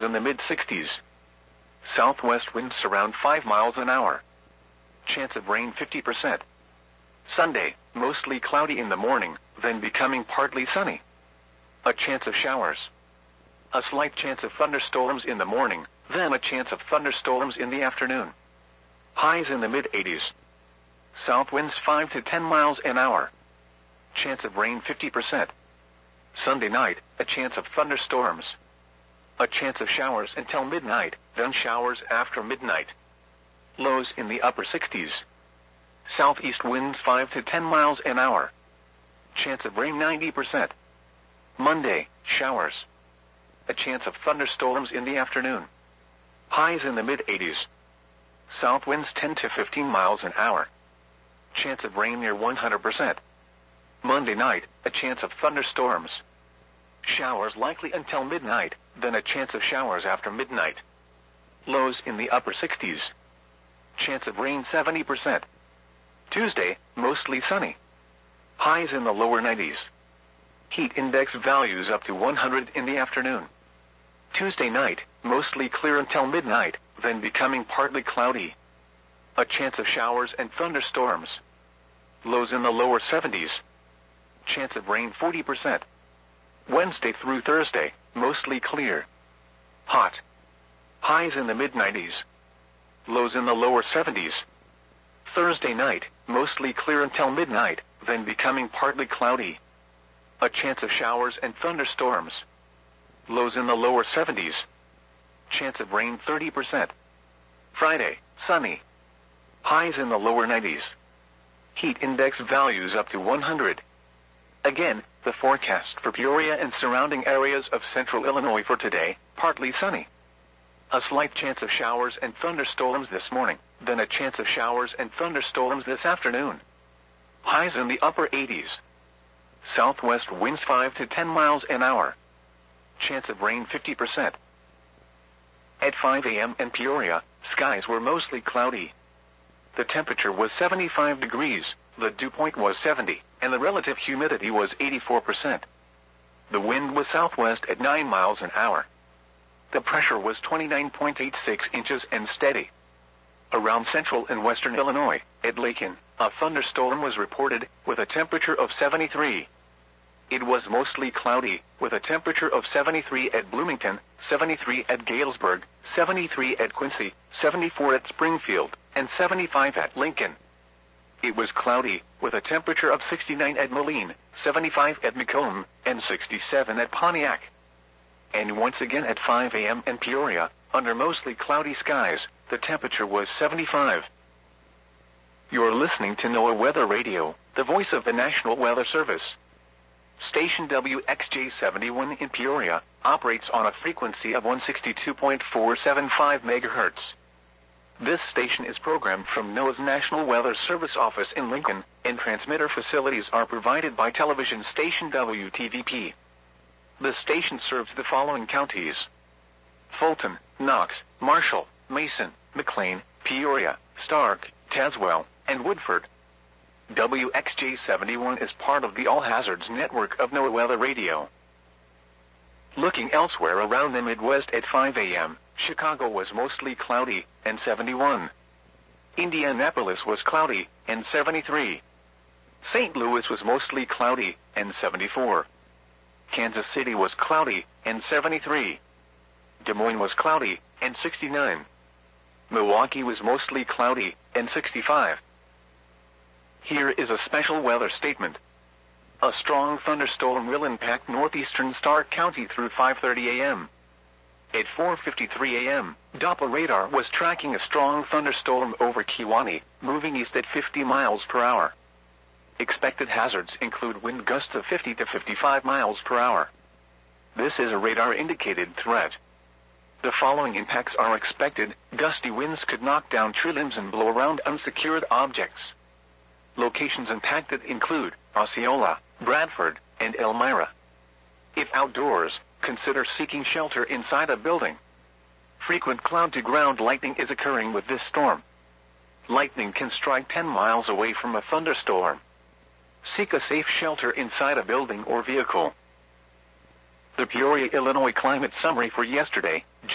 in the mid-60s. Southwest winds around 5 miles an hour. Chance of rain 50%. Sunday, mostly cloudy in the morning, then becoming partly sunny. A chance of showers. A slight chance of thunderstorms in the morning, then a chance of thunderstorms in the afternoon. Highs in the mid-80s. South winds 5 to 10 miles an hour. Chance of rain 50%. Sunday night, a chance of thunderstorms. A chance of showers until midnight, then showers after midnight. Lows in the upper 60s. Southeast winds 5 to 10 miles an hour. Chance of rain 90%. Monday, showers. A chance of thunderstorms in the afternoon. Highs in the mid-80s. South winds 10 to 15 miles an hour. Chance of rain near 100%. Monday night, a chance of thunderstorms. Showers likely until midnight, then a chance of showers after midnight. Lows in the upper 60s. Chance of rain 70%. Tuesday, mostly sunny. Highs in the lower 90s. Heat index values up to 100 in the afternoon. Tuesday night, mostly clear until midnight, then becoming partly cloudy. A chance of showers and thunderstorms. Lows in the lower 70s. Chance of rain 40%. Wednesday through Thursday, mostly clear. Hot. Highs in the mid-90s. Lows in the lower 70s. Thursday night, mostly clear until midnight, then becoming partly cloudy. A chance of showers and thunderstorms. Lows in the lower 70s. Chance of rain 30%. Friday, sunny. Highs in the lower 90s. Heat index values up to 100. Again, the forecast for Peoria and surrounding areas of central Illinois for today, partly sunny. A slight chance of showers and thunderstorms this morning, then a chance of showers and thunderstorms this afternoon. Highs in the upper 80s. Southwest winds 5 to 10 miles an hour. Chance of rain 50%. At 5 a.m. in Peoria, skies were mostly cloudy. The temperature was 75 degrees, the dew point was 70, and the relative humidity was 84%. The wind was southwest at 9 miles an hour. The pressure was 29.86 inches and steady. Around central and western Illinois, at Lakin, a thunderstorm was reported, with a temperature of 73. It was mostly cloudy, with a temperature of 73 at Bloomington, 73 at Galesburg, 73 at Quincy, 74 at Springfield, and 75 at Lincoln. It was cloudy, with a temperature of 69 at Moline, 75 at Macomb, and 67 at Pontiac. And once again at 5 a.m. in Peoria, under mostly cloudy skies, the temperature was 75. You're listening to NOAA Weather Radio, the voice of the National Weather Service. Station WXJ71 in Peoria operates on a frequency of 162.475 MHz. This station is programmed from NOAA's National Weather Service office in Lincoln, and transmitter facilities are provided by television station WTVP. The station serves the following counties: Fulton, Knox, Marshall, Mason, McLean, Peoria, Stark, Tazewell, and Woodford. WXJ71 is part of the All Hazards network of NOAA Weather Radio. Looking elsewhere around the Midwest at 5 a.m., Chicago was mostly cloudy, and 71. Indianapolis was cloudy, and 73. St. Louis was mostly cloudy, and 74. Kansas City was cloudy, and 73. Des Moines was cloudy, and 69. Milwaukee was mostly cloudy, and 65. Here is a special weather statement. A strong thunderstorm will impact northeastern Stark County through 5:30 a.m. At 4:53 a.m., Doppler radar was tracking a strong thunderstorm over Kewaunee, moving east at 50 miles per hour. Expected hazards include wind gusts of 50 to 55 miles per hour. This is a radar-indicated threat. The following impacts are expected. Gusty winds could knock down tree limbs and blow around unsecured objects. Locations impacted include Osceola, Bradford, and Elmira. If outdoors, consider seeking shelter inside a building. Frequent cloud-to-ground lightning is occurring with this storm. Lightning can strike 10 miles away from a thunderstorm. Seek a safe shelter inside a building or vehicle. The Peoria, Illinois climate summary for yesterday,